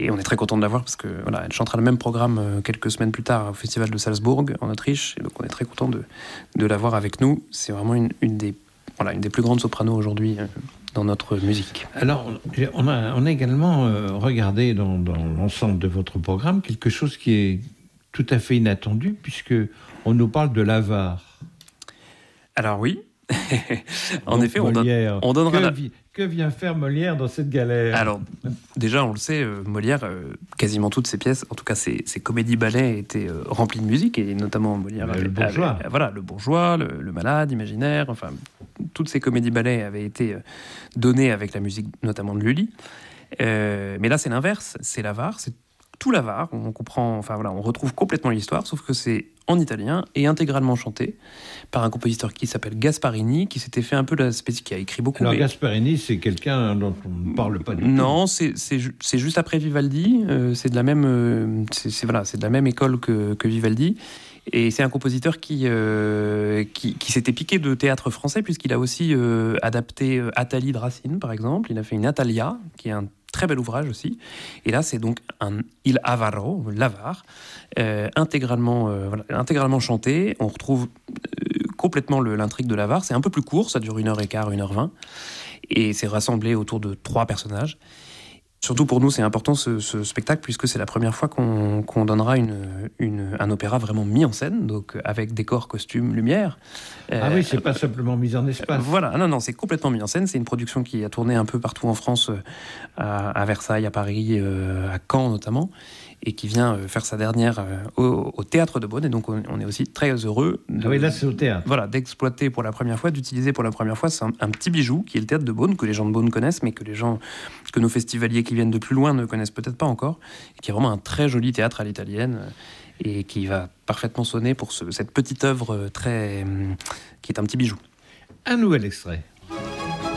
Et on est très content de la voir parce que voilà, elle chantera le même programme quelques semaines plus tard au Festival de Salzbourg en Autriche. Et donc on est très content de la voir avec nous. C'est vraiment une des plus grandes sopranos aujourd'hui dans notre musique. Alors, on a également regardé dans l'ensemble de votre programme quelque chose qui est tout à fait inattendu, puisque on nous parle de l'avare. Alors oui, en Donc, effet, Molière, on donnera... Que vient faire Molière dans cette galère ? Alors, déjà, on le sait, Molière, quasiment toutes ses pièces, en tout cas ses comédies-ballets, étaient remplies de musique, et notamment Molière... Le Bourgeois. Le Bourgeois, le Malade, Imaginaire, enfin, toutes ces comédies-ballets avaient été données avec la musique, notamment de Lully. Mais là, c'est l'inverse, c'est l'avare, c'est tout l'avare, on comprend, enfin voilà, on retrouve complètement l'histoire, sauf que c'est en italien et intégralement chanté par un compositeur qui s'appelle Gasparini, qui s'était fait un peu qui a écrit beaucoup. Alors Gasparini, c'est quelqu'un dont on ne parle pas du tout. Non, c'est juste après Vivaldi, c'est de la même, c'est de la même école que Vivaldi. Et c'est un compositeur qui s'était piqué de théâtre français, puisqu'il a aussi adapté Athalie de Racine, par exemple. Il a fait une Atalia, qui est un très bel ouvrage aussi. Et là, c'est donc un Il Avaro, l'avare, intégralement chanté. On retrouve complètement l'intrigue de l'avare. C'est un peu plus court, ça dure 1h15, 1h20. Et c'est rassemblé autour de 3 personnages. Surtout pour nous, c'est important ce spectacle, puisque c'est la première fois qu'on donnera un opéra vraiment mis en scène, donc avec décor, costumes, lumière. Ah oui, c'est pas simplement mis en espace. Voilà, non, c'est complètement mis en scène. C'est une production qui a tourné un peu partout en France, à Versailles, à Paris, à Caen notamment, et qui vient faire sa dernière au Théâtre de Beaune. Et donc on est aussi très heureux là c'est au théâtre. Voilà, d'exploiter pour la première fois, d'utiliser pour la première fois un petit bijou qui est le Théâtre de Beaune, que les gens de Beaune connaissent, mais que nos festivaliers qui viennent de plus loin ne connaissent peut-être pas encore, et qui est vraiment un très joli théâtre à l'italienne, et qui va parfaitement sonner pour cette petite œuvre qui est un petit bijou. Un nouvel extrait.